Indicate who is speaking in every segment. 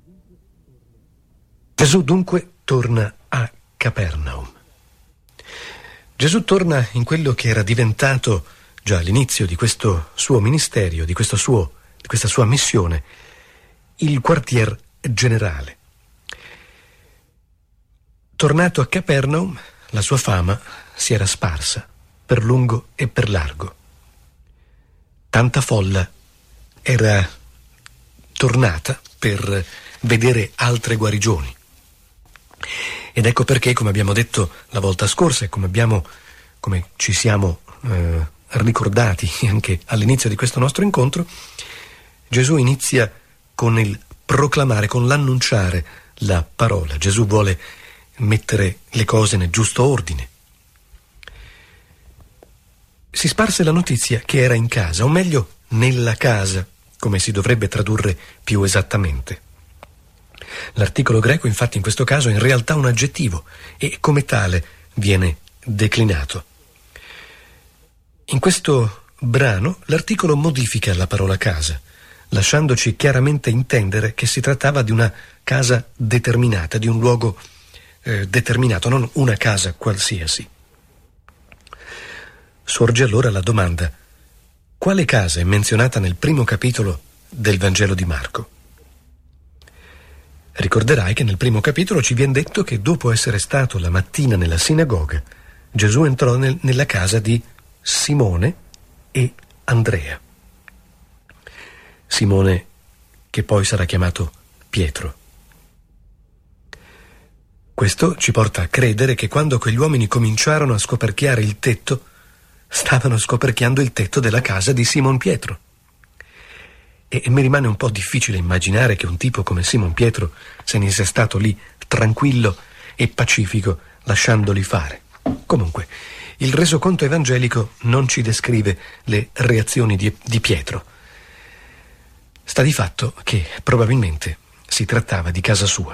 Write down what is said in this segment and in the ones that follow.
Speaker 1: Gesù dunque torna a Capernaum. Gesù torna in quello che era diventato già all'inizio di questo suo ministero, di questa sua missione, il quartier generale. Tornato a Capernaum, la sua fama si era sparsa per lungo e per largo. Tanta folla era tornata per vedere altre guarigioni. Ed ecco perché, come abbiamo detto la volta scorsa e come ci siamo ricordati anche all'inizio di questo nostro incontro, Gesù inizia con il proclamare, con l'annunciare la parola. Gesù vuole mettere le cose nel giusto ordine. Si sparse la notizia che era in casa, o meglio, nella casa, come si dovrebbe tradurre più esattamente. L'articolo greco, infatti, in questo caso è in realtà un aggettivo e come tale viene declinato. In questo brano l'articolo modifica la parola casa, lasciandoci chiaramente intendere che si trattava di una casa determinata, di un luogo determinato, non una casa qualsiasi. Sorge allora la domanda: quale casa è menzionata nel primo capitolo del Vangelo di Marco? Ricorderai che nel primo capitolo ci viene detto che dopo essere stato la mattina nella sinagoga, Gesù entrò nella casa di Simone e Andrea. Simone, che poi sarà chiamato Pietro. Questo ci porta a credere che quando quegli uomini cominciarono a scoperchiare il tetto, stavano scoperchiando il tetto della casa di Simon Pietro. E mi rimane un po' difficile immaginare che un tipo come Simon Pietro se ne sia stato lì tranquillo e pacifico, lasciandoli fare. Comunque, il resoconto evangelico non ci descrive le reazioni di Pietro. Sta di fatto che probabilmente si trattava di casa sua.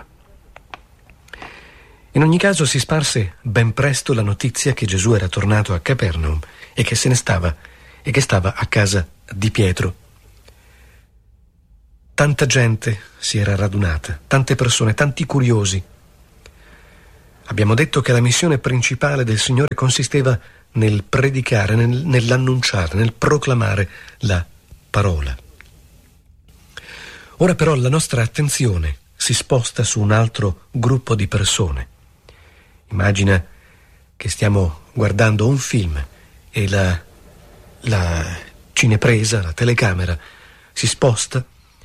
Speaker 1: In ogni caso si sparse ben presto la notizia che Gesù era tornato a Capernaum e che se ne stava e che stava a casa di Pietro. Tanta gente si era radunata, tante persone, tanti curiosi. Abbiamo detto che la missione principale del Signore consisteva nel predicare, nell'annunciare, nel proclamare la parola. Ora però la nostra attenzione si sposta su un altro gruppo di persone. Immagina che stiamo guardando un film e la cinepresa, la telecamera, si sposta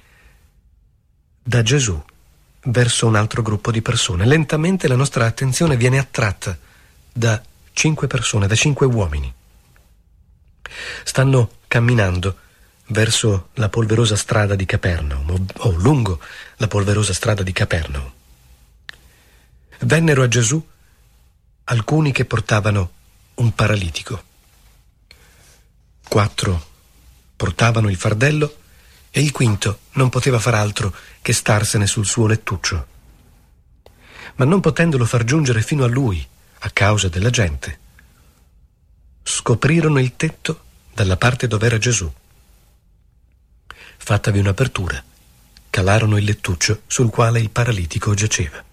Speaker 1: da Gesù verso un altro gruppo di persone. Lentamente la nostra attenzione viene attratta da 5 persone, da 5 uomini. Stanno camminando verso la polverosa strada di Capernaum, o lungo la polverosa strada di Capernaum. Vennero a Gesù alcuni che portavano un paralitico. 4 portavano il fardello e il quinto non poteva far altro che starsene sul suo lettuccio. Ma non potendolo far giungere fino a lui, a causa della gente, scoprirono il tetto dalla parte dove era Gesù. Fattavi un'apertura, calarono il lettuccio sul quale il paralitico giaceva.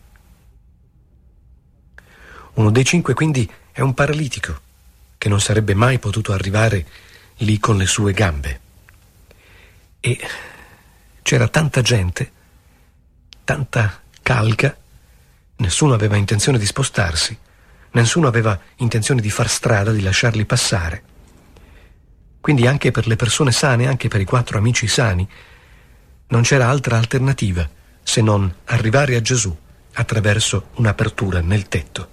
Speaker 1: Uno dei 5 quindi è un paralitico che non sarebbe mai potuto arrivare lì con le sue gambe. E c'era tanta gente, tanta calca, nessuno aveva intenzione di spostarsi, nessuno aveva intenzione di far strada, di lasciarli passare. Quindi anche per le persone sane, anche per i 4 amici sani, non c'era altra alternativa se non arrivare a Gesù attraverso un'apertura nel tetto.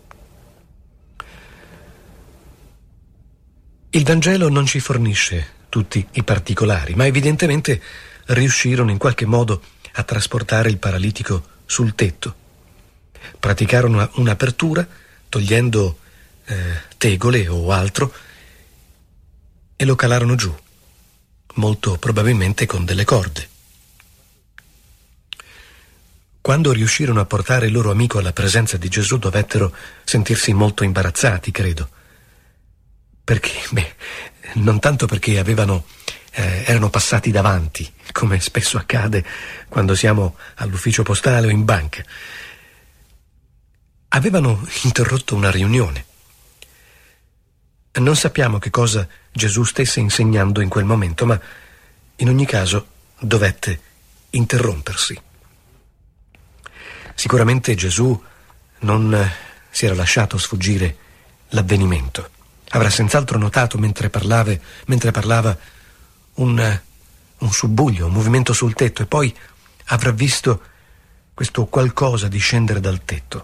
Speaker 1: Il Vangelo non ci fornisce tutti i particolari, ma evidentemente riuscirono in qualche modo a trasportare il paralitico sul tetto. Praticarono un'apertura togliendo tegole o altro e lo calarono giù, molto probabilmente con delle corde. Quando riuscirono a portare il loro amico alla presenza di Gesù dovettero sentirsi molto imbarazzati, credo. Perché? Non tanto perché avevano erano passati davanti, come spesso accade quando siamo all'ufficio postale o in banca. Avevano interrotto una riunione. Non sappiamo che cosa Gesù stesse insegnando in quel momento, ma in ogni caso dovette interrompersi. Sicuramente Gesù non si era lasciato sfuggire l'avvenimento. Avrà senz'altro notato mentre parlava un subbuglio, un movimento sul tetto, e poi avrà visto questo qualcosa discendere dal tetto.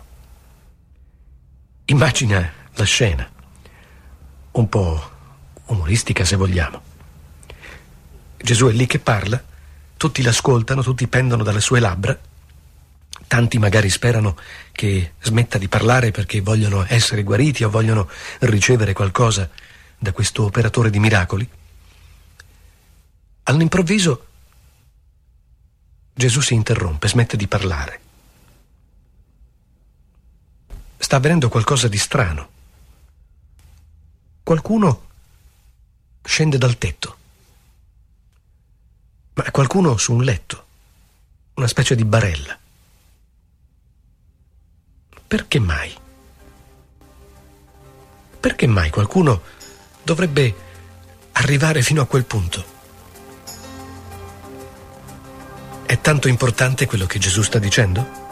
Speaker 1: Immagina la scena, un po' umoristica se vogliamo. Gesù è lì che parla, tutti l'ascoltano, tutti pendono dalle sue labbra, tanti magari sperano che smetta di parlare perché vogliono essere guariti o vogliono ricevere qualcosa da questo operatore di miracoli. All'improvviso Gesù si interrompe, smette di parlare. Sta avvenendo qualcosa di strano. Qualcuno scende dal tetto, ma qualcuno su un letto, una specie di barella. Perché mai? Perché mai qualcuno dovrebbe arrivare fino a quel punto? È tanto importante quello che Gesù sta dicendo?